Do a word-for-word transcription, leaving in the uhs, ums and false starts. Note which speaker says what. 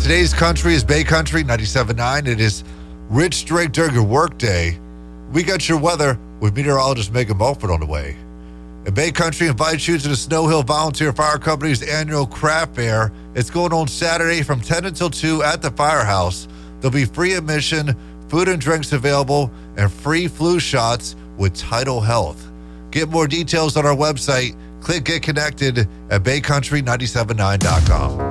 Speaker 1: Today's country is Bay Country ninety-seven point nine. It is Rich Drake during your workday. We got your weather with meteorologist Megan Mulford on the way. And Bay Country invites you to the Snow Hill Volunteer Fire Company's annual craft fair. It's going on Saturday from ten until two at the firehouse. There'll be free admission, food and drinks available, and free flu shots with Tidal Health. Get more details on our website. Click Get Connected at bay country nine seven nine dot com.